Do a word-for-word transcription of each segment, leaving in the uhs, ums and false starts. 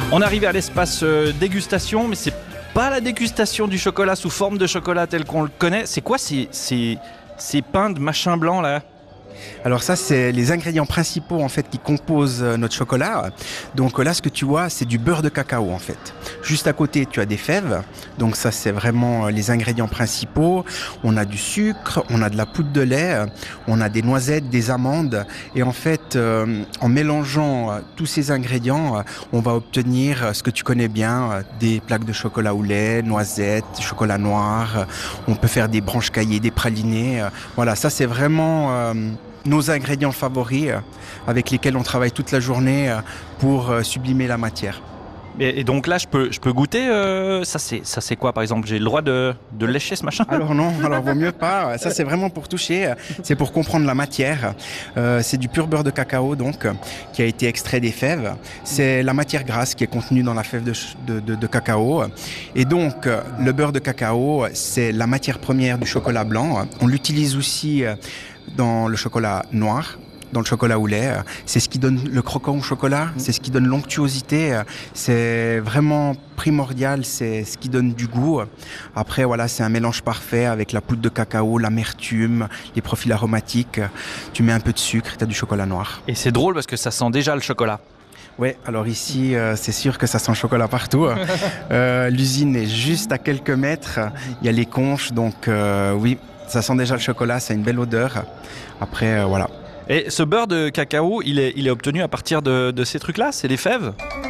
On arrive à l'espace euh, dégustation, mais c'est pas la dégustation du chocolat sous forme de chocolat tel qu'on le connaît. C'est quoi ces, ces, ces pains de machin blanc là ? Alors ça, c'est les ingrédients principaux en fait qui composent notre chocolat. Donc là, ce que tu vois, c'est du beurre de cacao en fait. Juste à côté, tu as des fèves. Donc ça, c'est vraiment les ingrédients principaux. On a du sucre, on a de la poudre de lait, on a des noisettes, des amandes. Et en fait, euh, en mélangeant euh, tous ces ingrédients, euh, on va obtenir ce que tu connais bien, euh, des plaques de chocolat au lait, noisettes, chocolat noir. Euh, on peut faire des branches caillées, des pralinés. Euh, voilà, ça c'est vraiment... Euh, nos ingrédients favoris euh, avec lesquels on travaille toute la journée euh, pour euh, sublimer la matière. Et, et donc là, je peux, je peux goûter euh, ça, c'est, ça c'est quoi par exemple ? J'ai le droit de, de lécher ce machin ? Alors non, alors vaut mieux pas. Ça c'est vraiment pour toucher, c'est pour comprendre la matière. Euh, c'est du pur beurre de cacao donc, qui a été extrait des fèves. C'est la matière grasse qui est contenue dans la fève de, de, de, de cacao. Et donc le beurre de cacao, c'est la matière première du chocolat blanc. On l'utilise aussi dans le chocolat noir, dans le chocolat au lait. C'est ce qui donne le croquant au chocolat, c'est ce qui donne l'onctuosité, c'est vraiment primordial, c'est ce qui donne du goût. Après, voilà, c'est un mélange parfait avec la poudre de cacao, l'amertume, les profils aromatiques. Tu mets un peu de sucre, tu as du chocolat noir. Et c'est drôle parce que ça sent déjà le chocolat. Oui, alors ici, euh, c'est sûr que ça sent le chocolat partout. euh, l'usine est juste à quelques mètres, il y a les conches, donc euh, oui, ça sent déjà le chocolat, ça a une belle odeur. Après, euh, voilà. Et ce beurre de cacao, il est, il est obtenu à partir de, de ces trucs-là ? C'est les fèves ?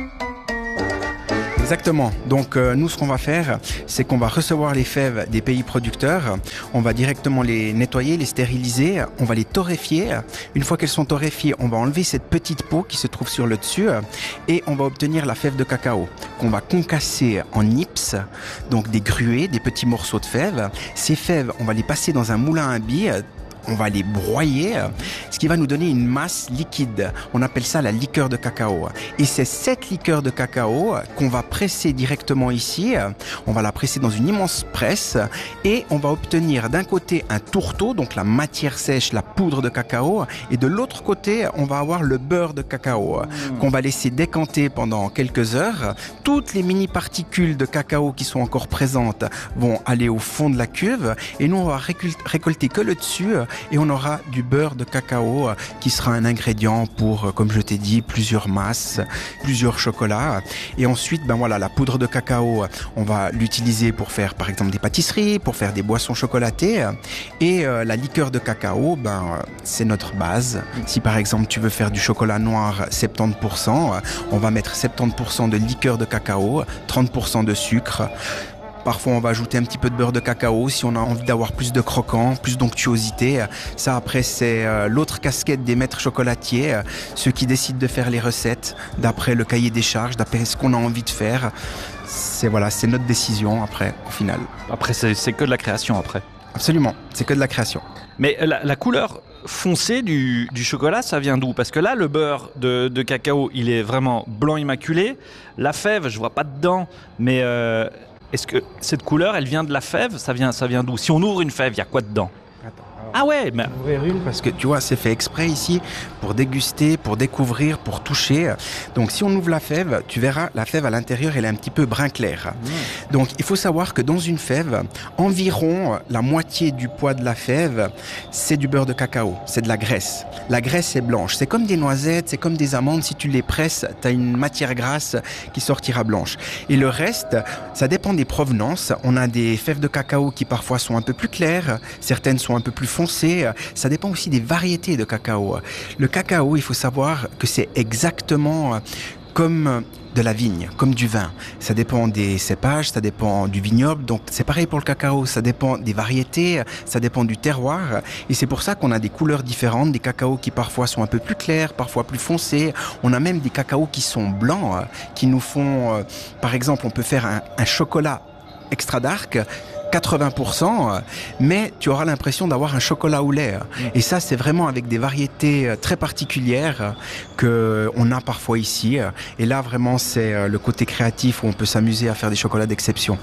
Exactement. Donc euh, nous, ce qu'on va faire, c'est qu'on va recevoir les fèves des pays producteurs. On va directement les nettoyer, les stériliser. On va les torréfier. Une fois qu'elles sont torréfiées, on va enlever cette petite peau qui se trouve sur le dessus et on va obtenir la fève de cacao qu'on va concasser en nips, donc des gruées, des petits morceaux de fèves. Ces fèves, on va les passer dans un moulin à billes. On va les broyer, ce qui va nous donner une masse liquide. On appelle ça la liqueur de cacao. Et c'est cette liqueur de cacao qu'on va presser directement ici. On va la presser dans une immense presse et on va obtenir d'un côté un tourteau, donc la matière sèche, la poudre de cacao, et de l'autre côté, on va avoir le beurre de cacao mmh. qu'on va laisser décanter pendant quelques heures. Toutes les mini-particules de cacao qui sont encore présentes vont aller au fond de la cuve et nous, on va récolter que le dessus. Et on aura du beurre de cacao qui sera un ingrédient pour, comme je t'ai dit, plusieurs masses, plusieurs chocolats. Et ensuite, ben voilà, la poudre de cacao, on va l'utiliser pour faire, par exemple, des pâtisseries, pour faire des boissons chocolatées. Et euh, la liqueur de cacao, ben c'est notre base. Si par exemple tu veux faire du chocolat noir soixante-dix pour cent, on va mettre soixante-dix pour cent de liqueur de cacao, trente pour cent de sucre. Parfois, on va ajouter un petit peu de beurre de cacao si on a envie d'avoir plus de croquant, plus d'onctuosité. Ça, après, c'est euh, l'autre casquette des maîtres chocolatiers, euh, ceux qui décident de faire les recettes d'après le cahier des charges, d'après ce qu'on a envie de faire. C'est, voilà, c'est notre décision, après, au final. Après, c'est, c'est que de la création, après. Absolument, c'est que de la création. Mais la, la couleur foncée du, du chocolat, ça vient d'où ? Parce que là, le beurre de, de cacao, il est vraiment blanc immaculé. La fève, je vois pas dedans, mais... Euh, est-ce que cette couleur, elle vient de la fève ? Ça vient, ça vient d'où ? Si on ouvre une fève, il y a quoi dedans ? Attends, ah ouais, mais... ouvrir une parce que tu vois, c'est fait exprès ici pour déguster, pour découvrir, pour toucher. Donc si on ouvre la fève, tu verras, la fève à l'intérieur, elle est un petit peu brun clair. Mmh. Donc il faut savoir que dans une fève, environ la moitié du poids de la fève, c'est du beurre de cacao, c'est de la graisse. La graisse est blanche, c'est comme des noisettes, c'est comme des amandes, si tu les presses, tu as une matière grasse qui sortira blanche. Et le reste, ça dépend des provenances. On a des fèves de cacao qui parfois sont un peu plus claires, certaines sont un peu plus foncées. Ça dépend aussi des variétés de cacao. Le cacao, il faut savoir que c'est exactement comme de la vigne, comme du vin. Ça dépend des cépages, ça dépend du vignoble. Donc c'est pareil pour le cacao, ça dépend des variétés, ça dépend du terroir. Et c'est pour ça qu'on a des couleurs différentes, des cacaos qui parfois sont un peu plus clairs, parfois plus foncés. On a même des cacaos qui sont blancs, qui nous font... Par exemple, on peut faire un, un chocolat extra dark, quatre-vingts pour cent, mais tu auras l'impression d'avoir un chocolat au lait. Et ça, c'est vraiment avec des variétés très particulières qu'on a parfois ici. Et là, vraiment, c'est le côté créatif où on peut s'amuser à faire des chocolats d'exception.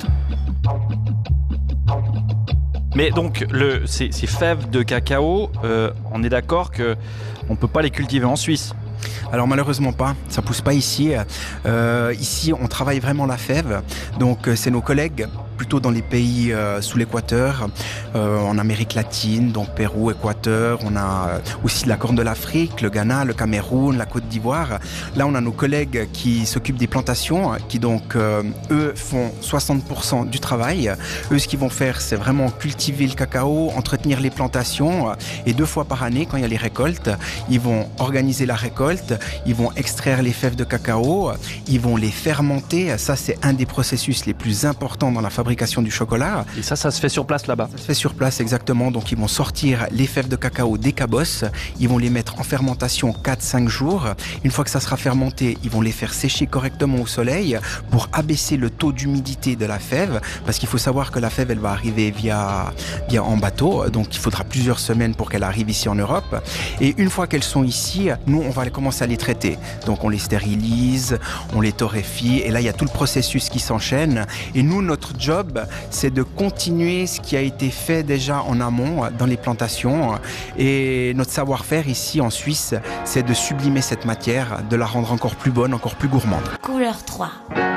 Mais donc, le, ces, ces fèves de cacao, euh, on est d'accord qu'on ne peut pas les cultiver en Suisse ? Alors malheureusement pas, ça pousse pas ici. Euh, ici, on travaille vraiment la fève. Donc c'est nos collègues plutôt dans les pays euh, sous l'équateur, euh, en Amérique latine, donc Pérou, Équateur. On a aussi la Corne de l'Afrique, le Ghana, le Cameroun, la Côte d'Ivoire. Là, on a nos collègues qui s'occupent des plantations, qui donc euh, eux font soixante pour cent du travail. Eux, ce qu'ils vont faire, c'est vraiment cultiver le cacao, entretenir les plantations, et deux fois par année, quand il y a les récoltes, ils vont organiser la récolte. Ils vont extraire les fèves de cacao, ils vont les fermenter. Ça, c'est un des processus les plus importants dans la fabrication du chocolat. Et ça, ça se fait sur place là-bas? Ça se fait sur place, exactement. Donc, ils vont sortir les fèves de cacao des cabosses. Ils vont les mettre en fermentation quatre à cinq jours. Une fois que ça sera fermenté, ils vont les faire sécher correctement au soleil pour abaisser le taux d'humidité de la fève. Parce qu'il faut savoir que la fève, elle va arriver via, via en bateau. Donc, il faudra plusieurs semaines pour qu'elle arrive ici en Europe. Et une fois qu'elles sont ici, nous, on va commencer à les traiter. Donc on les stérilise, on les torréfie et là il y a tout le processus qui s'enchaîne. Et nous, notre job, c'est de continuer ce qui a été fait déjà en amont dans les plantations. Et notre savoir-faire ici en Suisse, c'est de sublimer cette matière, de la rendre encore plus bonne, encore plus gourmande. Couleur trois.